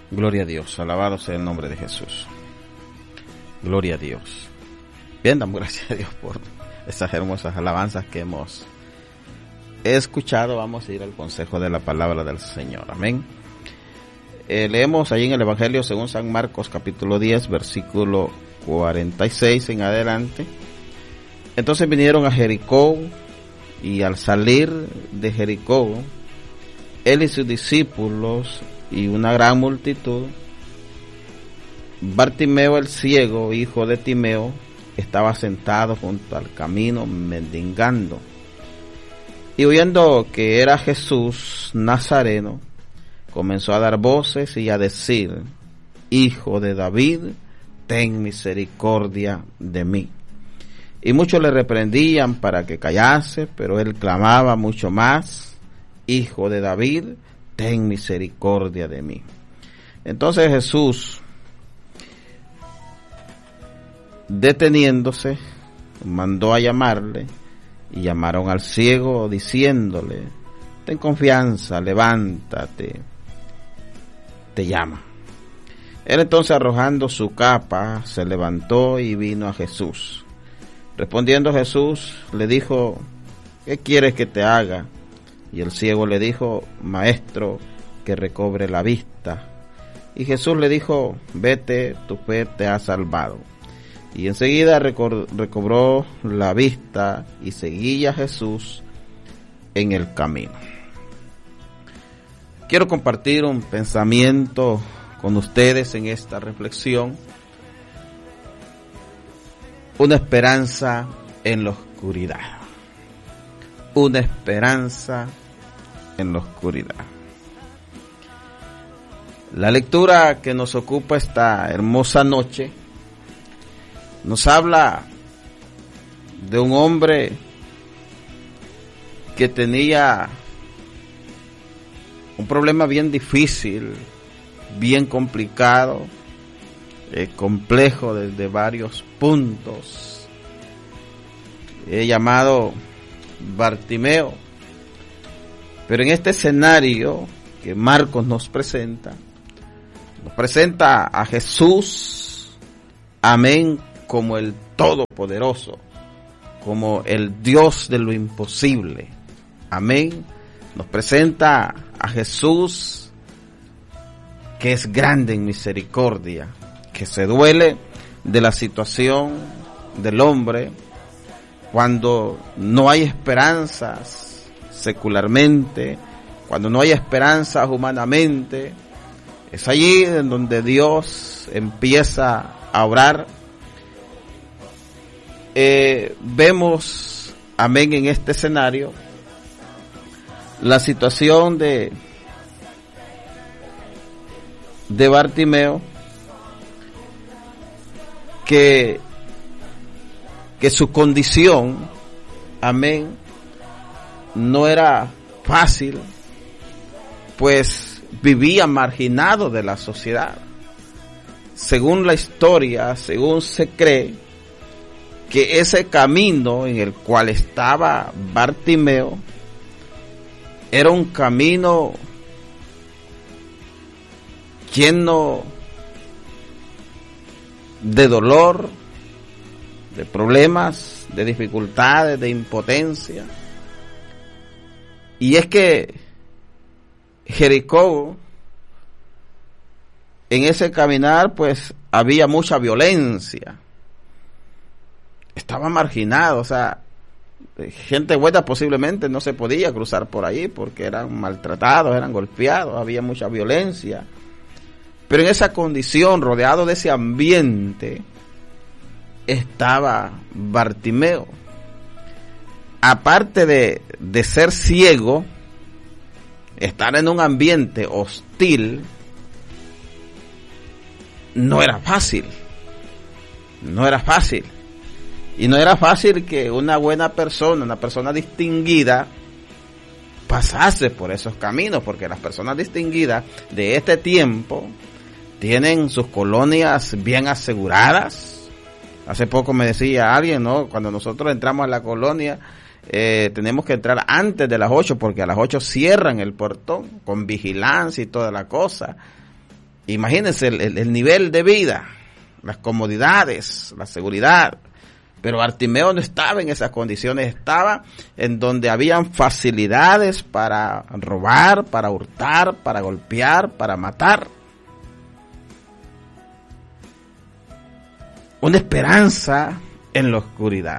Gloria a Dios, alabado sea el nombre de Jesús. Gloria a Dios. Bien, damos gracias a Dios por estas hermosas alabanzas que hemos escuchado. Vamos a ir al consejo de la palabra del Señor. Amén. Leemos ahí en el Evangelio según San Marcos, capítulo 10, versículo 46 en adelante. Entonces vinieron a Jericó, y al salir de Jericó, él y sus discípulos y una gran multitud, Bartimeo el ciego, hijo de Timeo, estaba sentado junto al camino mendigando. Y oyendo que era Jesús Nazareno, comenzó a dar voces y a decir: Hijo de David, ten misericordia de mí. Y muchos le reprendían para que callase, pero él clamaba mucho más: Hijo de David, ten misericordia de mí. Entonces Jesús, deteniéndose, mandó a llamarle, y llamaron al ciego diciéndole: ten confianza, levántate, te llama. Él entonces, arrojando su capa, se levantó y vino a Jesús. Respondiendo Jesús, le dijo: ¿qué quieres que te haga? Y el ciego le dijo: Maestro, que recobre la vista. Y Jesús le dijo: vete, tu fe te ha salvado. Y enseguida recobró la vista y seguía a Jesús en el camino. Quiero compartir un pensamiento con ustedes en esta reflexión. Una esperanza en la oscuridad. Una esperanza en la oscuridad. La lectura que nos ocupa esta hermosa noche nos habla de un hombre que tenía un problema bien difícil, bien complicado, complejo desde varios puntos, llamado Bartimeo. Pero en este escenario que Marcos nos presenta a Jesús, amén, como el Todopoderoso, como el Dios de lo imposible, amén. Nos presenta a Jesús, que es grande en misericordia, que se duele de la situación del hombre cuando no hay esperanzas secularmente, cuando no hay esperanzas humanamente. Es allí en donde Dios empieza a obrar. Vemos, amén, en este escenario la situación de Bartimeo, que su condición, amén, no era fácil, pues vivía marginado de la sociedad. Según la historia, según se cree, que ese camino en el cual estaba Bartimeo era un camino lleno de dolor, de problemas, de dificultades, de impotencia. Y es que Jericó, en ese caminar, pues había mucha violencia. Estaba marginado, o sea, gente buena posiblemente no se podía cruzar por ahí porque eran maltratados, eran golpeados, había mucha violencia. Pero en esa condición, rodeado de ese ambiente, estaba Bartimeo. Aparte de ser ciego, estar en un ambiente hostil no era fácil. No era fácil. Y no era fácil que una buena persona, una persona distinguida, pasase por esos caminos, porque las personas distinguidas de este tiempo tienen sus colonias bien aseguradas. Hace poco me decía alguien, ¿no? Cuando nosotros entramos a la colonia, tenemos que entrar antes de las 8, porque a las 8 cierran el portón, con vigilancia y toda la cosa. Imagínense el nivel de vida, las comodidades, la seguridad. Pero Bartimeo no estaba en esas condiciones, estaba en donde habían facilidades para robar, para hurtar, para golpear, para matar. Una esperanza en la oscuridad.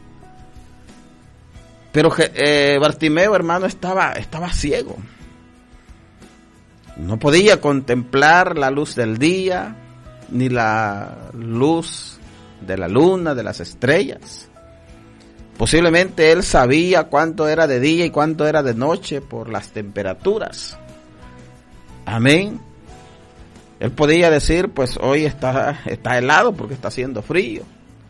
Pero Bartimeo, hermano, estaba ciego. No podía contemplar la luz del día, ni la luz de la luna, de las estrellas. Posiblemente él sabía cuánto era de día y cuánto era de noche por las temperaturas. Amén. Él podía decir, pues hoy está helado porque está haciendo frío.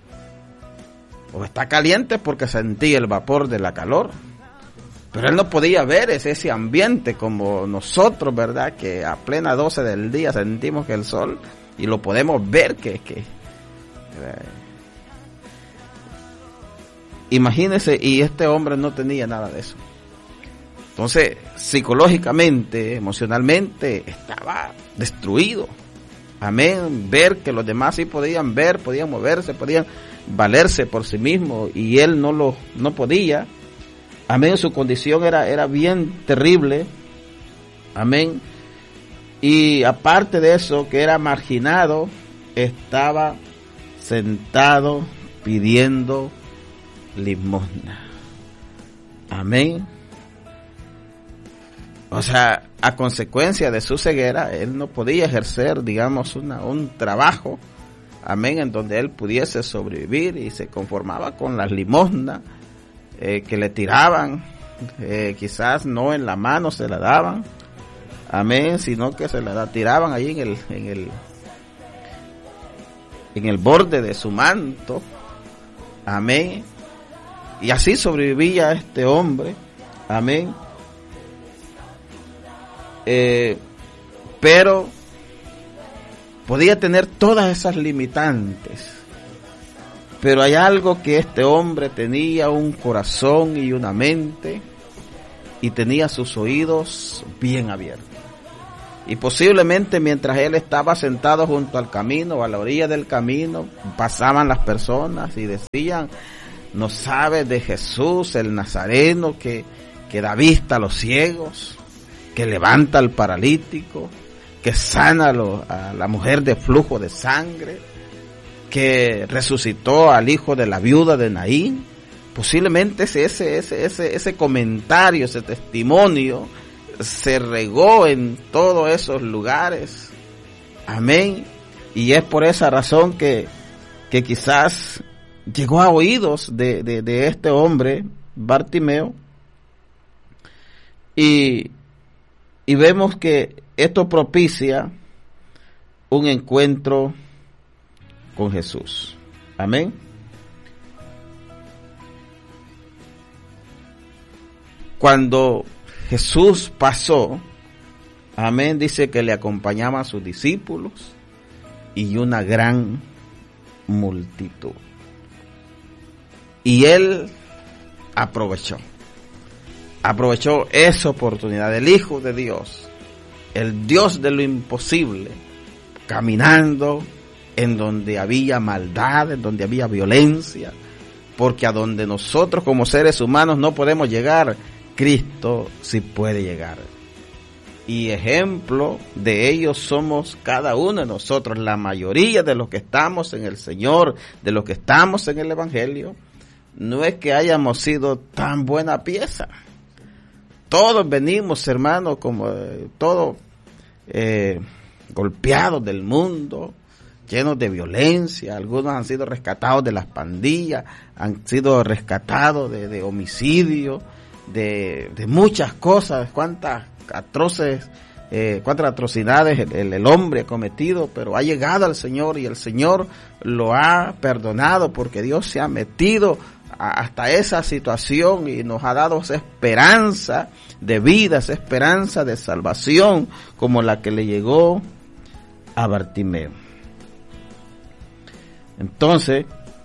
O está caliente porque sentí el vapor de la calor. Pero él no podía ver ese ambiente como nosotros, ¿verdad? Que a plena 12 del día sentimos que el sol, y lo podemos ver imagínese, y este hombre no tenía nada de eso. Entonces, psicológicamente, emocionalmente, estaba destruido. Amén. Ver que los demás sí podían ver, podían moverse, podían valerse por sí mismos, y él no podía. Amén. Su condición era bien terrible. Amén. Y aparte de eso, que era marginado, estaba sentado pidiendo limosna. Amén. O sea, a consecuencia de su ceguera, él no podía ejercer, digamos, un trabajo, amén, en donde él pudiese sobrevivir, y se conformaba con las limosnas que le tiraban, quizás no en la mano se la daban, amén, sino que se la tiraban ahí en el borde de su manto, amén, y así sobrevivía este hombre, amén. Pero podía tener todas esas limitantes, pero hay algo que este hombre tenía: un corazón y una mente, y tenía sus oídos bien abiertos. Y posiblemente mientras él estaba sentado junto al camino, a la orilla del camino, pasaban las personas y decían: ¿no sabes de Jesús el Nazareno que da vista a los ciegos, que levanta al paralítico, que sana a la mujer de flujo de sangre, que resucitó al hijo de la viuda de Naín? Posiblemente ese comentario, ese testimonio se regó en todos esos lugares. Amén. Y es por esa razón que quizás llegó a oídos de este hombre, Bartimeo, y vemos que esto propicia un encuentro con Jesús. Amén. Cuando Jesús pasó, amén, dice que le acompañaban sus discípulos y una gran multitud. Y él aprovechó esa oportunidad. El Hijo de Dios, el Dios de lo imposible, caminando en donde había maldad, en donde había violencia, porque a donde nosotros como seres humanos no podemos llegar, Cristo sí puede llegar. Y ejemplo de ello somos cada uno de nosotros, la mayoría de los que estamos en el Señor, de los que estamos en el Evangelio. No es que hayamos sido tan buena pieza. Todos venimos, hermanos, como todos golpeados del mundo, llenos de violencia. Algunos han sido rescatados de las pandillas, han sido rescatados de homicidio, de muchas cosas, cuántas atrocidades el hombre ha cometido, pero ha llegado al Señor y el Señor lo ha perdonado, porque Dios se ha metido hasta esa situación y nos ha dado esa esperanza de vida, esa esperanza de salvación como la que le llegó a Bartimeo. Entonces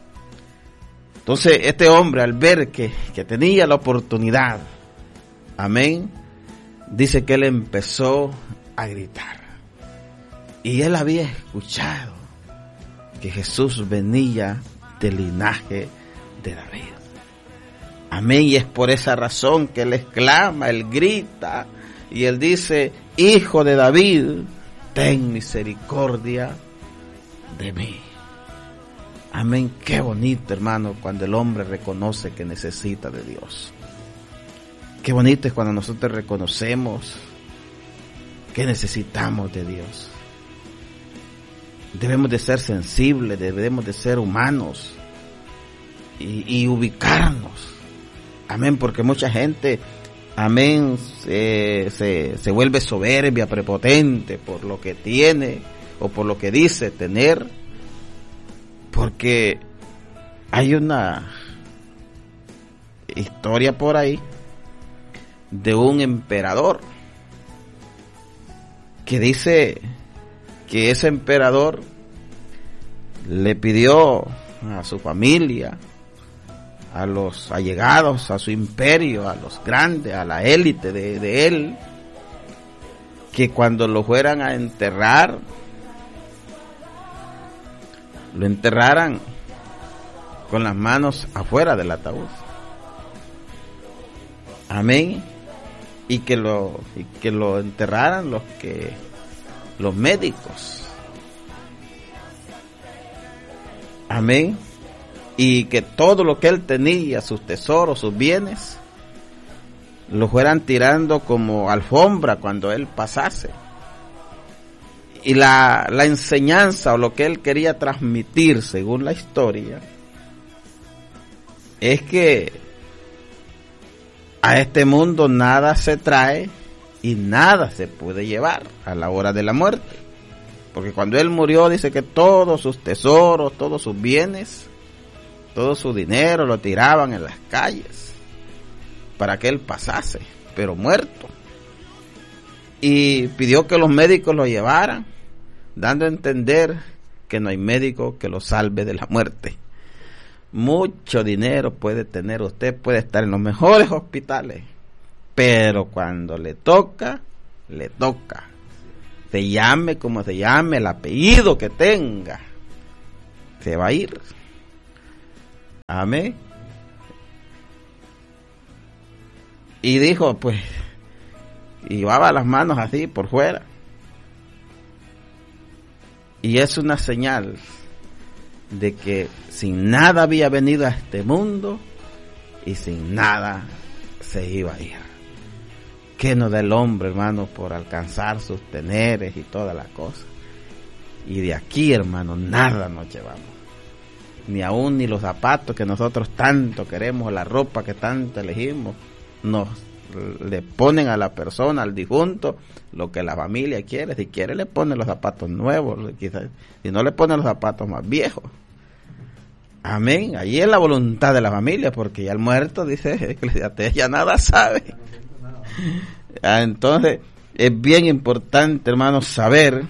este hombre, al ver que tenía la oportunidad, amén, dice que él empezó a gritar. Y él había escuchado que Jesús venía del linaje de David. Amén. Y es por esa razón que él exclama, él grita y él dice: Hijo de David, ten misericordia de mí. Amén. Qué bonito, hermano, cuando el hombre reconoce que necesita de Dios. Qué bonito es cuando nosotros reconocemos que necesitamos de Dios. Debemos de ser sensibles, debemos de ser humanos y ubicarnos. Amén, porque mucha gente, amén, se vuelve soberbia, prepotente por lo que tiene o por lo que dice tener, porque hay una historia por ahí de un emperador que dice que ese emperador le pidió a su familia, a los allegados a su imperio, a los grandes, a la élite de él, que cuando lo fueran a enterrar, lo enterraran con las manos afuera del ataúd. Amén. Y que lo enterraran los médicos. Amén. Y que todo lo que él tenía, sus tesoros, sus bienes, lo fueran tirando como alfombra cuando él pasase. Y la enseñanza o lo que él quería transmitir, según la historia, es que a este mundo nada se trae y nada se puede llevar a la hora de la muerte. Porque cuando él murió, dice que todos sus tesoros, todos sus bienes, todo su dinero lo tiraban en las calles para que él pasase, pero muerto. Y pidió que los médicos lo llevaran, dando a entender que no hay médico que lo salve de la muerte. Mucho dinero puede tener usted, puede estar en los mejores hospitales, pero cuando le toca, le toca. Se llame como se llame, el apellido que tenga, se va a ir. Amén. Y dijo, pues, y llevaba las manos así por fuera. Y es una señal de que sin nada había venido a este mundo y sin nada se iba a ir. ¿Qué nos da el hombre, hermano, por alcanzar sus teneres y todas las cosas? Y de aquí, hermano, nada nos llevamos. Ni aún ni los zapatos que nosotros tanto queremos, la ropa que tanto elegimos, le ponen a la persona, al difunto, lo que la familia quiere. Si quiere le ponen los zapatos nuevos, quizás, si no le ponen los zapatos más viejos. Amén. Allí es la voluntad de la familia, porque ya el muerto, dice Eclesiastés, ya nada sabe. Entonces es bien importante, hermanos, saber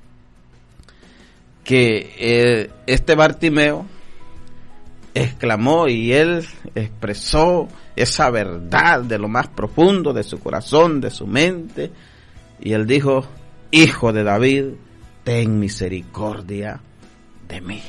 que este Bartimeo exclamó y él expresó esa verdad de lo más profundo de su corazón, de su mente, y él dijo: Hijo de David, ten misericordia de mí.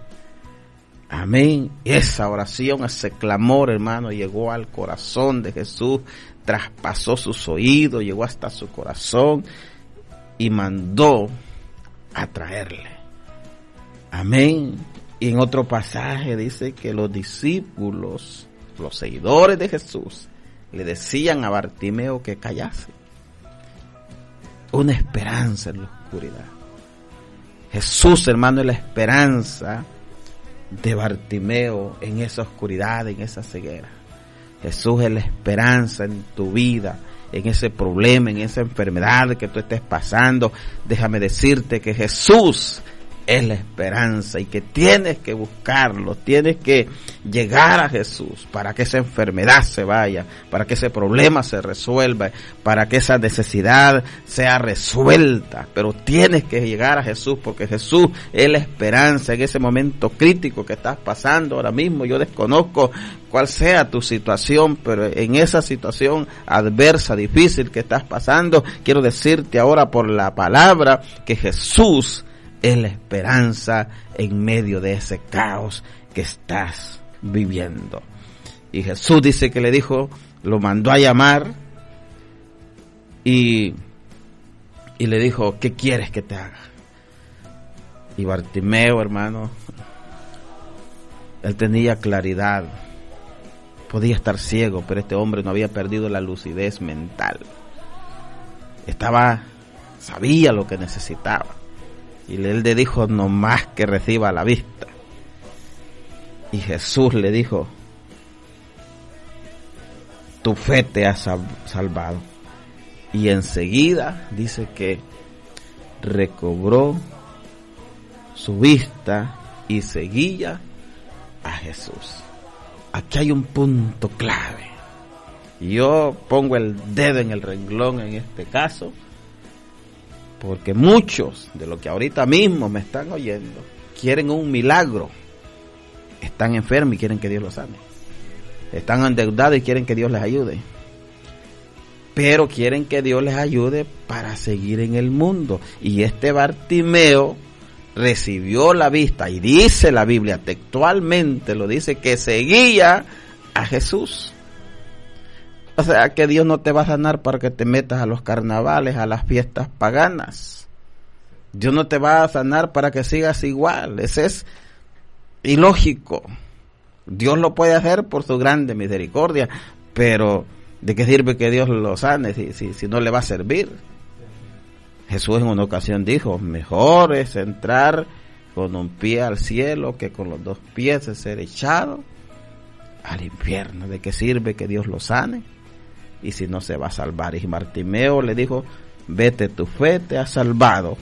Amén. Esa oración, ese clamor, hermano, llegó al corazón de Jesús, traspasó sus oídos, llegó hasta su corazón y mandó a traerle. Amén. Y en otro pasaje dice que los discípulos, los seguidores de Jesús, le decían a Bartimeo que callase. Una esperanza en la oscuridad. Jesús, hermano, es la esperanza de Bartimeo en esa oscuridad, en esa ceguera. Jesús es la esperanza en tu vida, en ese problema, en esa enfermedad que tú estés pasando. Déjame decirte que Jesús es la esperanza y que tienes que buscarlo, tienes que llegar a Jesús para que esa enfermedad se vaya, para que ese problema se resuelva, para que esa necesidad sea resuelta, pero tienes que llegar a Jesús porque Jesús es la esperanza en ese momento crítico que estás pasando ahora mismo. Yo desconozco cuál sea tu situación, pero en esa situación adversa, difícil que estás pasando, quiero decirte ahora por la palabra que Jesús es la esperanza en medio de ese caos que estás viviendo. Y Jesús dice que le dijo, lo mandó a llamar y le dijo, ¿qué quieres que te haga? Y Bartimeo, hermano, él tenía claridad, podía estar ciego, pero este hombre no había perdido la lucidez mental. Sabía lo que necesitaba. Y él le dijo, no más que reciba la vista. Y Jesús le dijo, tu fe te ha salvado. Y enseguida dice que recobró su vista y seguía a Jesús. Aquí hay un punto clave. Yo pongo el dedo en el renglón en este caso, porque muchos de los que ahorita mismo me están oyendo quieren un milagro. Están enfermos y quieren que Dios los sane. Están endeudados y quieren que Dios les ayude. Pero quieren que Dios les ayude para seguir en el mundo. Y este Bartimeo recibió la vista y dice la Biblia textualmente, lo dice, que seguía a Jesús. O sea que Dios no te va a sanar para que te metas a los carnavales, a las fiestas paganas. Dios no te va a sanar para que sigas igual. Eso es ilógico. Dios lo puede hacer por su grande misericordia, pero ¿de qué sirve que Dios lo sane si no le va a servir? Jesús en una ocasión dijo, mejor es entrar con un pie al cielo que con los dos pies ser echado al infierno. ¿De qué sirve que Dios lo sane? Y si no se va a salvar. Y Bartimeo le dijo, vete, tu fe te ha salvado.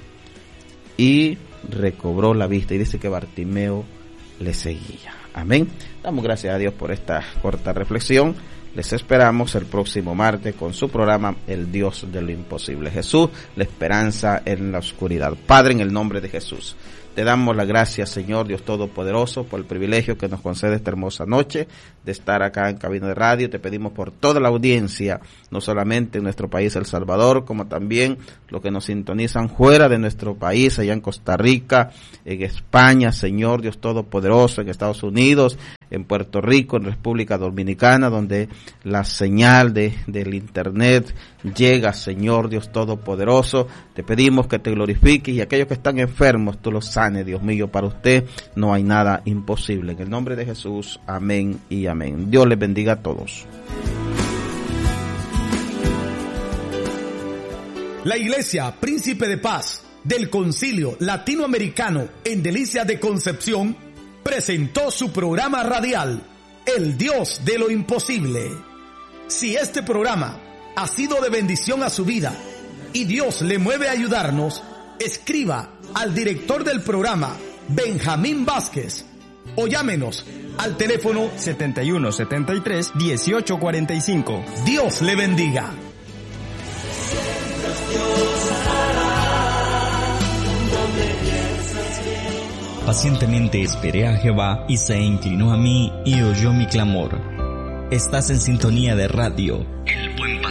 Y recobró la vista. Y dice que Bartimeo le seguía. Amén. Damos gracias a Dios por esta corta reflexión. Les esperamos el próximo martes con su programa El Dios de lo Imposible. Jesús, la esperanza en la oscuridad. Padre, en el nombre de Jesús, te damos las gracias, Señor Dios Todopoderoso, por el privilegio que nos concede esta hermosa noche de estar acá en Cabina de Radio. Te pedimos por toda la audiencia, no solamente en nuestro país El Salvador, como también los que nos sintonizan fuera de nuestro país, allá en Costa Rica, en España, Señor Dios Todopoderoso, en Estados Unidos, en Puerto Rico, en República Dominicana, donde la señal del internet llega, Señor Dios Todopoderoso. Te pedimos que te glorifiques y aquellos que están enfermos, tú los sanes, Dios mío. Para usted no hay nada imposible. En el nombre de Jesús, amén y amén. Dios les bendiga a todos. La Iglesia Príncipe de Paz del Concilio Latinoamericano en Delicias de Concepción presentó su programa radial, El Dios de lo Imposible. Si este programa ha sido de bendición a su vida y Dios le mueve a ayudarnos, escriba al director del programa, Benjamín Vázquez, o llámenos al teléfono 7173-1845. Dios le bendiga. Pacientemente esperé a Jehová y se inclinó a mí y oyó mi clamor. Estás en sintonía de radio